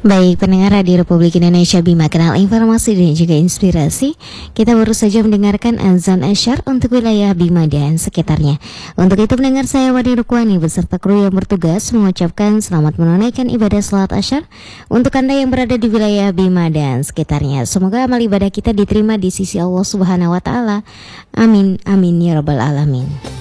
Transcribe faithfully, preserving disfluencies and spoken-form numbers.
Baik pendengar Radio Republik Indonesia Bima, Kanal Informasi dan juga Inspirasi, kita baru saja mendengarkan azan Asyar untuk wilayah Bima dan sekitarnya. Untuk itu pendengar, saya Wadi Rukwani beserta kru yang bertugas mengucapkan selamat menunaikan ibadah salat Asyar untuk Anda yang berada di wilayah Bima dan sekitarnya. Semoga amal ibadah kita diterima di sisi Allah Subhanahu wa taala. Amin amin ya rabbal alamin.